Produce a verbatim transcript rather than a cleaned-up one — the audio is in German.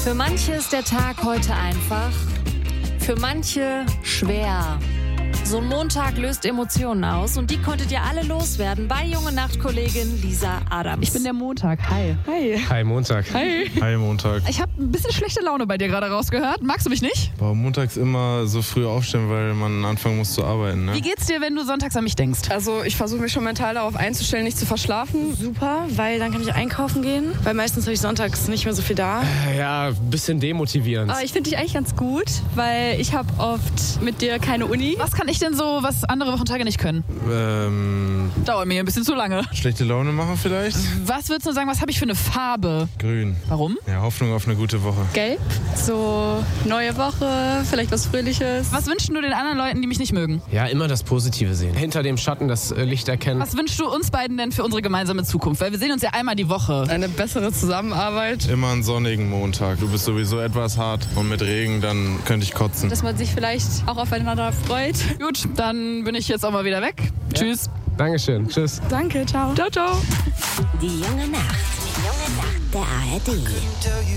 Für manche ist der Tag heute einfach, für manche schwer. So ein Montag löst Emotionen aus und die konntet ihr alle loswerden bei Junge Nacht-Kollegin Lisa Adams. Ich bin der Montag. Hi. Hi. Hi, Montag. Hi. Hi, Montag. Ich habe ein bisschen schlechte Laune bei dir gerade rausgehört. Magst du mich nicht? Boah, montags immer so früh aufstehen, weil man anfangen muss zu arbeiten, ne? Wie geht's dir, wenn du sonntags an mich denkst? Also ich versuche mich schon mental darauf einzustellen, nicht zu verschlafen. Super, weil dann kann ich einkaufen gehen, weil meistens habe ich sonntags nicht mehr so viel da. Ja, ein bisschen demotivierend. Aber ich finde dich eigentlich ganz gut, weil ich habe oft mit dir keine Uni. Was kann ich denn so, was andere Wochentage nicht können? Ähm, Dauert mir ein bisschen zu lange. schlechte Laune machen vielleicht? Was würdest du sagen, was habe ich für eine Farbe? Grün. Warum? Ja, Hoffnung auf eine gute Woche. Gelb, so neue Woche, vielleicht was Fröhliches. Was wünschst du den anderen Leuten, die mich nicht mögen? Ja, immer das Positive sehen. Hinter dem Schatten das äh, Licht erkennen. Was wünschst du uns beiden denn für unsere gemeinsame Zukunft? Weil wir sehen uns ja einmal die Woche. Eine bessere Zusammenarbeit. Immer einen sonnigen Montag. Du bist sowieso etwas hart und mit Regen, dann könnte ich kotzen. Dass man sich vielleicht auch aufeinander freut. Gut, dann bin ich jetzt auch mal wieder weg. Ja. Tschüss. Dankeschön. Tschüss. Danke, ciao. Ciao, ciao. Die junge Nacht. Die junge Nacht der A R D.